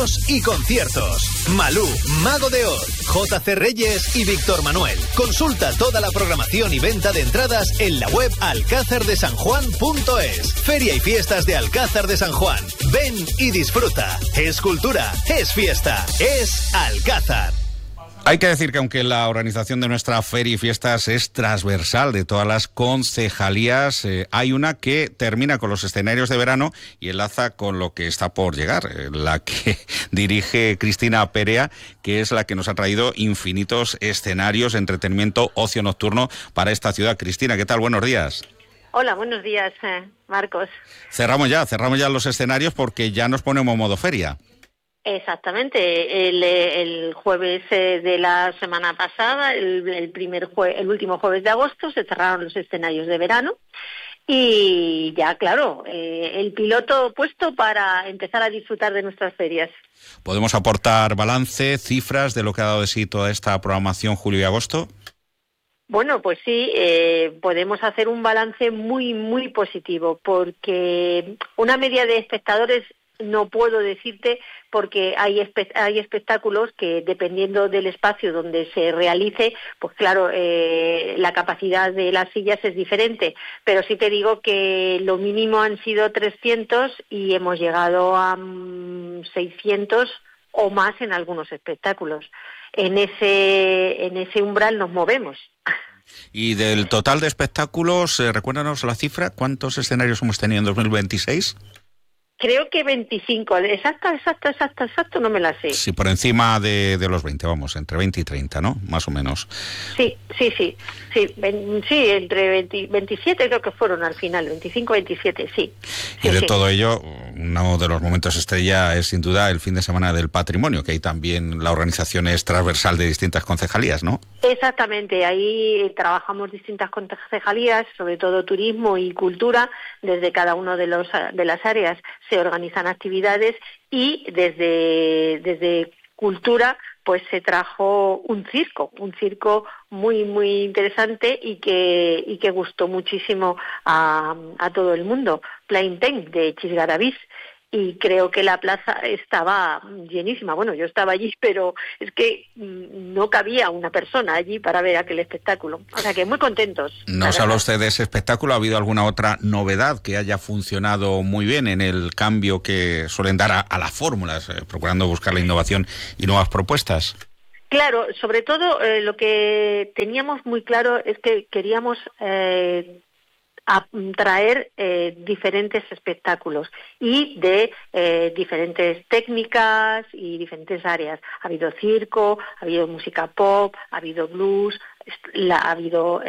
estrenos y conciertos. Malú, Mago de Oz, JC Reyes y Víctor Manuel. Consulta toda la programación y venta de entradas en la web alcázardesanjuan.es. Feria y fiestas de Alcázar de San Juan. Ven y disfruta. Es cultura, es fiesta, es Alcázar. Hay que decir que aunque la organización de nuestra feria y fiestas es transversal de todas las concejalías, hay una que termina con los escenarios de verano y enlaza con lo que está por llegar, la que dirige Cristina Perea, que es la que nos ha traído infinitos escenarios de entretenimiento, ocio nocturno para esta ciudad. Cristina, ¿qué tal? Buenos días. Hola, buenos días, Marcos. Cerramos ya los escenarios porque ya nos ponemos modo feria. Exactamente, el jueves de la semana pasada, el último jueves de agosto, se cerraron los escenarios de verano y ya, claro, el piloto puesto para empezar a disfrutar de nuestras ferias. ¿Podemos aportar balance, cifras de lo que ha dado de sí toda esta programación julio y agosto? Bueno, pues sí, podemos hacer un balance muy, muy positivo, porque una media de espectadores no puedo decirte, porque hay espectáculos que, dependiendo del espacio donde se realice, pues claro, la capacidad de las sillas es diferente, pero sí te digo que lo mínimo han sido 300 y hemos llegado a 600 o más en algunos espectáculos. En ese umbral nos movemos. Y del total de espectáculos, recuérdanos la cifra, ¿cuántos escenarios hemos tenido en 2026? Creo que 25, exacto, no me la sé. Sí, por encima de los 20, vamos, entre 20 y 30, ¿no? Más o menos. Sí, entre 20, 27 creo que fueron al final, 25, 27, sí. Y de todo ello, uno de los momentos estrella es sin duda el fin de semana del patrimonio, que ahí también la organización es transversal de distintas concejalías, ¿no? Exactamente, ahí trabajamos distintas concejalías, sobre todo turismo y cultura, desde cada uno de las áreas se organizan actividades y desde cultura pues se trajo un circo muy muy interesante y que gustó muchísimo a todo el mundo, Plain Tank de Chisgaravís. Y creo que la plaza estaba llenísima. Bueno, yo estaba allí, pero es que no cabía una persona allí para ver aquel espectáculo. O sea que muy contentos. ¿Nos habla usted de ese espectáculo? ¿Ha habido alguna otra novedad que haya funcionado muy bien en el cambio que suelen dar a las fórmulas, procurando buscar la innovación y nuevas propuestas? Claro, sobre todo lo que teníamos muy claro es que queríamos a traer diferentes espectáculos y de diferentes técnicas y diferentes áreas. Ha habido circo, ha habido música pop, ha habido blues, ha habido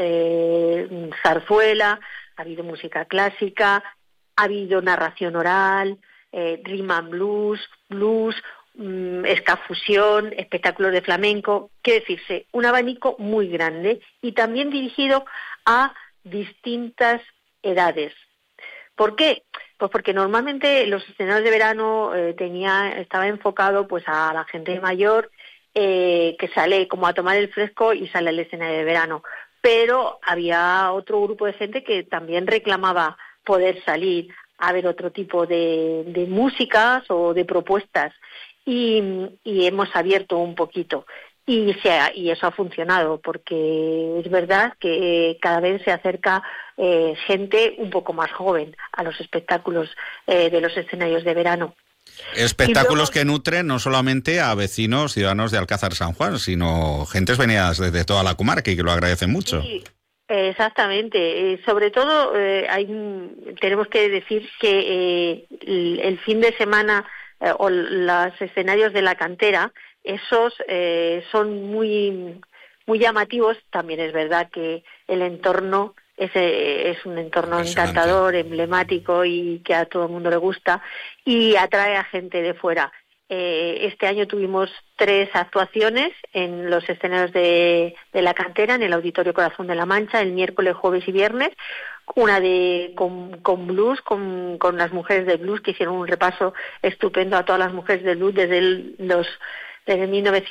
zarzuela, ha habido música clásica, ha habido narración oral, rhythm and blues, escafusión, espectáculos de flamenco. Quiere decirse, un abanico muy grande y también dirigido a distintas edades. ¿Por qué? Pues porque normalmente los escenarios de verano estaba enfocado pues a la gente mayor que sale como a tomar el fresco y sale al escenario de verano, pero había otro grupo de gente que también reclamaba poder salir a ver otro tipo de músicas o de propuestas y hemos abierto un poquito. Y eso ha funcionado, porque es verdad que cada vez se acerca gente un poco más joven a los espectáculos de los escenarios de verano. Espectáculos que nutren no solamente a vecinos, ciudadanos de Alcázar San Juan, sino gentes venidas desde toda la comarca y que lo agradecen mucho. Sí, exactamente. Sobre todo tenemos que decir que el fin de semana o los escenarios de la cantera, esos son muy muy llamativos. También es verdad que el entorno es un entorno encantador, emblemático y que a todo el mundo le gusta y atrae a gente de fuera. Este año tuvimos 3 actuaciones en los escenarios de la cantera, en el Auditorio Corazón de la Mancha, el miércoles, jueves y viernes. Una con blues, con las mujeres del blues, que hicieron un repaso estupendo a todas las mujeres del blues desde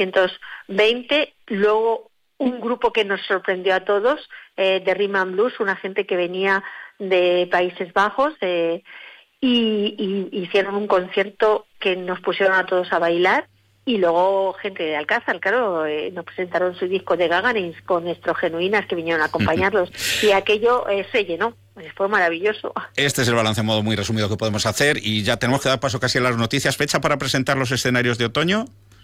1920. Luego un grupo que nos sorprendió a todos, de Rhythm and Blues, una gente que venía de Países Bajos, y hicieron un concierto que nos pusieron a todos a bailar. Y luego gente de Alcázar, claro, nos presentaron su disco de Gagarins con Estrogenuinas que vinieron a acompañarlos. Y aquello se llenó, fue maravilloso. Este es el balance en modo muy resumido que podemos hacer y ya tenemos que dar paso casi a las noticias. ¿Fecha para presentar los escenarios de otoño?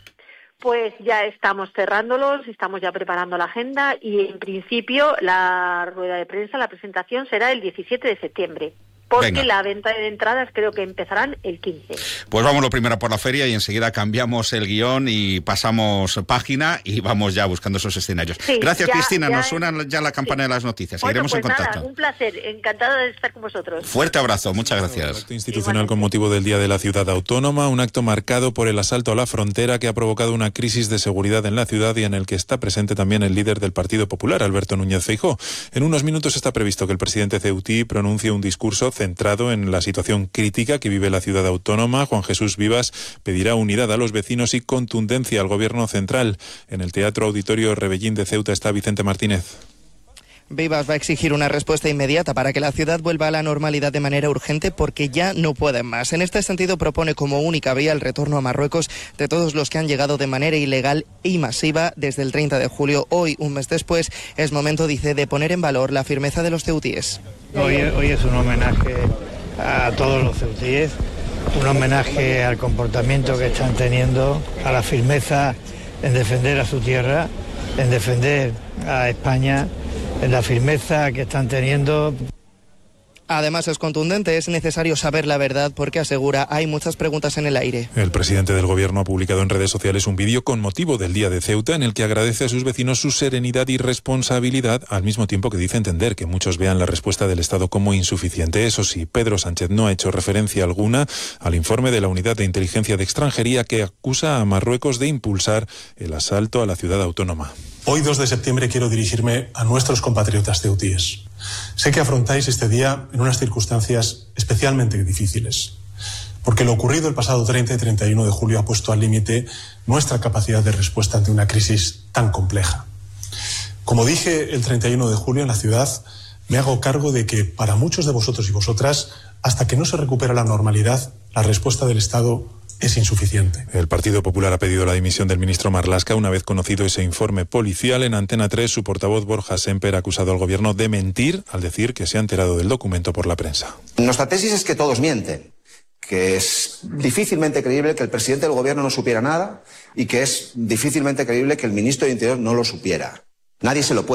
Pues ya estamos cerrándolos, estamos ya preparando la agenda y en principio la rueda de prensa, la presentación será el 17 de septiembre. Porque Venga. La venta de entradas creo que empezarán el 15. Pues vamos lo primero por la feria y enseguida cambiamos el guión y pasamos página y vamos ya buscando esos escenarios. Sí, Gracias, Cristina. Nos suena ya la campana sí. de las noticias. Bueno, Seguiremos pues en contacto. Nada, un placer. Encantada de estar con vosotros. Fuerte abrazo. Muchas gracias. Acto institucional con motivo del Día de la Ciudad Autónoma, un acto marcado por el asalto a la frontera que ha provocado una crisis de seguridad en la ciudad y en el que está presente también el líder del Partido Popular, Alberto Núñez Feijóo. En unos minutos está previsto que el presidente ceutí pronuncie un discurso centrado en la situación crítica que vive la ciudad autónoma. Juan Jesús Vivas pedirá unidad a los vecinos y contundencia al gobierno central. En el Teatro Auditorio Rebellín de Ceuta está Vicente Martínez. Vivas va a exigir una respuesta inmediata para que la ciudad vuelva a la normalidad de manera urgente porque ya no pueden más. En este sentido propone como única vía el retorno a Marruecos de todos los que han llegado de manera ilegal y masiva desde el 30 de julio. Hoy, un mes después, es momento, dice, de poner en valor la firmeza de los ceutíes. Hoy es un homenaje a todos los ceutíes, un homenaje al comportamiento que están teniendo, a la firmeza en defender a su tierra, en defender a España, en la firmeza que están teniendo. Además es contundente, es necesario saber la verdad porque asegura hay muchas preguntas en el aire. El presidente del gobierno ha publicado en redes sociales un vídeo con motivo del Día de Ceuta en el que agradece a sus vecinos su serenidad y responsabilidad, al mismo tiempo que dice entender que muchos vean la respuesta del Estado como insuficiente. Eso sí, Pedro Sánchez no ha hecho referencia alguna al informe de la Unidad de Inteligencia de Extranjería que acusa a Marruecos de impulsar el asalto a la ciudad autónoma. Hoy, 2 de septiembre, quiero dirigirme a nuestros compatriotas ceutíes. Sé que afrontáis este día en unas circunstancias especialmente difíciles, porque lo ocurrido el pasado 30 y 31 de julio ha puesto al límite nuestra capacidad de respuesta ante una crisis tan compleja. Como dije el 31 de julio en la ciudad, me hago cargo de que para muchos de vosotros y vosotras, hasta que no se recupera la normalidad, la respuesta del Estado es insuficiente. El Partido Popular ha pedido la dimisión del ministro Marlaska una vez conocido ese informe policial. En Antena 3, su portavoz Borja Semper ha acusado al gobierno de mentir al decir que se ha enterado del documento por la prensa. Nuestra tesis es que todos mienten, que es difícilmente creíble que el presidente del gobierno no supiera nada y que es difícilmente creíble que el ministro de Interior no lo supiera. Nadie se lo puede